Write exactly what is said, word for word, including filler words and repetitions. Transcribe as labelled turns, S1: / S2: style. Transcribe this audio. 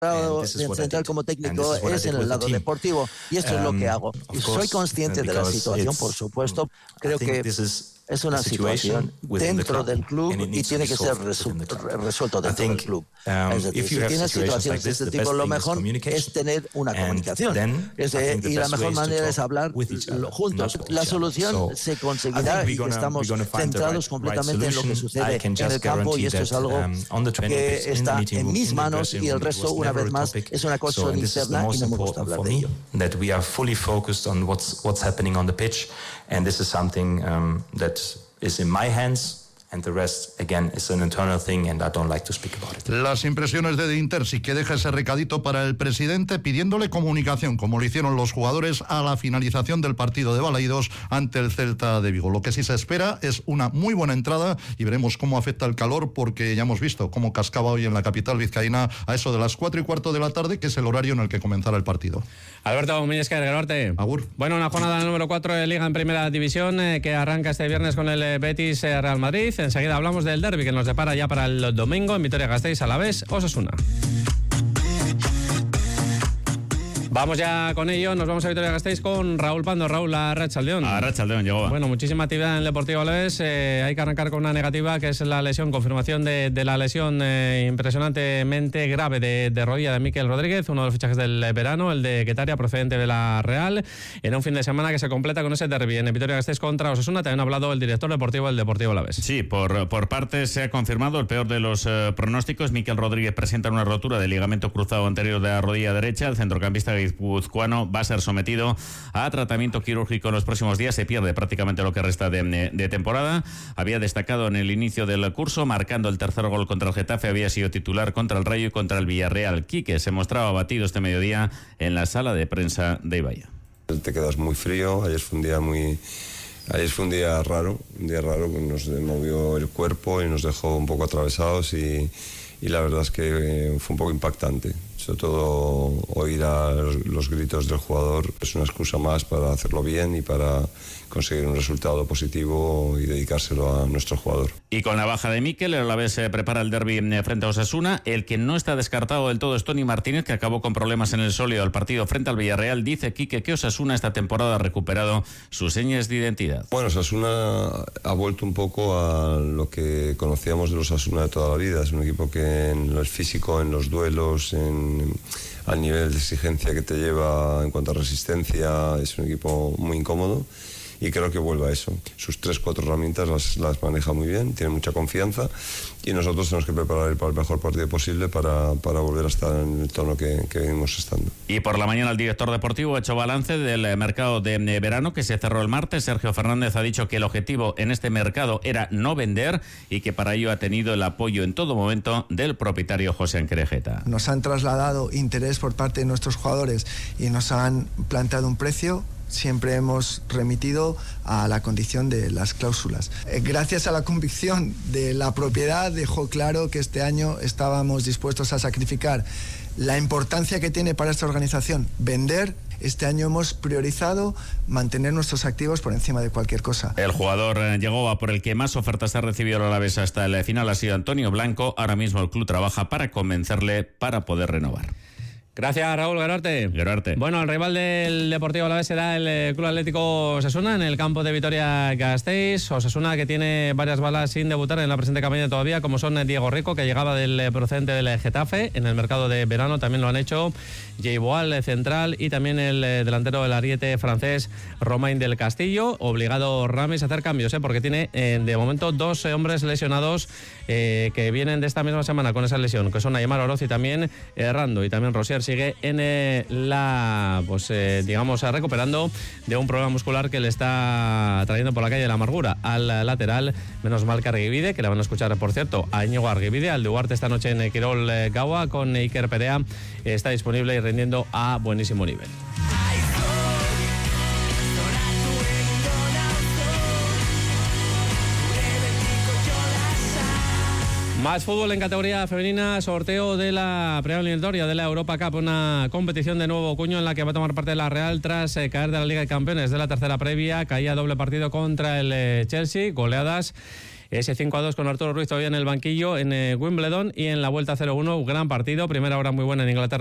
S1: de central como técnico es en el lado deportivo, y esto um, es lo que hago. Y soy consciente de la situación, por supuesto. Creo que es una situación dentro del club y tiene que ser resuelto dentro del club. Es decir, si tienes situaciones de este tipo, lo mejor es tener una comunicación. Es de, y la mejor manera es hablar juntos. La solución se conseguirá y estamos centrados completamente en lo que sucede en el campo, y esto es algo que está en mis manos, y el resto, una vez más, es una cuestión interna y no me gusta hablar de ello.
S2: That we are fully focused on what's what's happening on the pitch, and this is something um, that is in my hands. And the rest, again, is an internal thing, and I don't like to speak about it.
S3: Las impresiones de Dintersi, que deja ese recadito para el presidente pidiéndole comunicación, como lo hicieron los jugadores a la finalización del partido de Balaídos ante el Celta de Vigo. Lo que sí se espera es una muy buena entrada, y veremos cómo afecta el calor, porque ya hemos visto cómo cascaba hoy en la capital vizcaína a eso de las cuatro y cuarto de la tarde, que es el horario en el que comenzará el partido.
S4: Alberto Millesquer, Gerarte.
S3: Agur.
S4: Bueno, una jornada número cuatro de Liga en Primera División, eh, que arranca este viernes con el eh, Betis eh, Real Madrid. Enseguida hablamos del derbi que nos depara ya para el domingo en Vitoria-Gasteiz, Alavés, Osasuna. Vamos ya con ello, nos vamos a Vitoria-Gasteiz con Raúl Pando. Raúl, a Arratsaldeón.
S5: A Arratsaldeón llegó.
S4: Bueno, muchísima actividad en el Deportivo Alavés. Eh, hay que arrancar con una negativa, que es la lesión, confirmación de, de la lesión eh, impresionantemente grave de, de rodilla de Mikel Rodríguez, uno de los fichajes del verano, el de Getaria, procedente de la Real, en un fin de semana que se completa con ese derbi en Vitoria-Gasteiz contra Osasuna. También ha hablado el director deportivo del Deportivo Alavés.
S5: Sí, por, por parte se ha confirmado el peor de los eh, pronósticos. Mikel Rodríguez presenta una rotura del ligamento cruzado anterior de la rodilla derecha. El centrocampista guipuzcoano va a ser sometido a tratamiento quirúrgico en los próximos días. Se pierde prácticamente lo que resta de, de temporada. Había destacado en el inicio del curso, marcando el tercer gol contra el Getafe. Había sido titular contra el Rayo y contra el Villarreal. Quique se mostraba abatido este mediodía en la sala de prensa de Ibaya.
S6: Te quedas muy frío. Ayer fue un día muy... Ayer fue un día raro, un día raro que nos movió el cuerpo y nos dejó un poco atravesados, y, y la verdad es que fue un poco impactante. Sobre todo oír a los gritos del jugador es una excusa más para hacerlo bien y para conseguir un resultado positivo y dedicárselo a nuestro jugador.
S5: Y con la baja de Mikel, el Alavés se prepara el derbi frente a Osasuna. El que no está descartado del todo es Toni Martínez, que acabó con problemas en el sólido del partido frente al Villarreal. Dice Quique que Osasuna esta temporada ha recuperado sus señas de identidad.
S6: Bueno, Osasuna ha vuelto un poco a lo que conocíamos de los Osasuna de toda la vida. Es un equipo que en lo físico, en los duelos, en al nivel de exigencia que te lleva en cuanto a resistencia, es un equipo muy incómodo, y creo que vuelve a eso. Sus tres, cuatro herramientas las, las maneja muy bien, tiene mucha confianza, y nosotros tenemos que preparar para el mejor partido posible para, para volver a estar en el tono que, que venimos estando.
S5: Y por la mañana el director deportivo ha hecho balance del mercado de verano que se cerró el martes. Sergio Fernández ha dicho que el objetivo en este mercado era no vender, y que para ello ha tenido el apoyo en todo momento del propietario José Anquerejeta.
S7: Nos han trasladado interés por parte de nuestros jugadores y nos han planteado un precio. Siempre hemos remitido a la condición de las cláusulas. Gracias a la convicción de la propiedad, dejó claro que este año estábamos dispuestos a sacrificar la importancia que tiene para esta organización vender. Este año hemos priorizado mantener nuestros activos por encima de cualquier cosa.
S5: El jugador llegó a por el que más ofertas ha recibido el Alavés hasta el final, ha sido Antonio Blanco. Ahora mismo el club trabaja para convencerle para poder renovar.
S4: Gracias, Raúl. Gerarte.
S5: Gerarte.
S4: Bueno, el rival del Deportivo Alavés será el Club Atlético Osasuna en el campo de Vitoria-Gasteiz. Osasuna, que tiene varias balas sin debutar en la presente campaña todavía, como son Diego Rico, que llegaba del procedente del Getafe en el mercado de verano. También lo han hecho Jay Boal, central, y también el delantero del ariete francés Romain del Castillo. Obligado Ramis a hacer cambios, ¿eh? porque tiene eh, de momento dos eh, hombres lesionados eh, que vienen de esta misma semana con esa lesión, que son Aymar Oroz y también Errando, y también Rosier sigue en eh, la, pues eh, digamos, recuperando de un problema muscular que le está trayendo por la calle de la amargura al lateral. Menos mal que Arguibide, que le van a escuchar, por cierto, a Íñigo Arguibide, al Duarte esta noche en Quirol eh, Gaua, con Iker Perea, eh, está disponible y rendiendo a buenísimo nivel. Más fútbol en categoría femenina, sorteo de la preeliminatoria de la Europa Cup, una competición de nuevo cuño en la que va a tomar parte la Real tras eh, caer de la Liga de Campeones de la tercera previa. Caía doble partido contra el eh, Chelsea, goleadas ese cinco a dos con Arturo Ruiz todavía en el banquillo en eh, Wimbledon, y en la vuelta cero uno, gran partido, primera hora muy buena en Inglaterra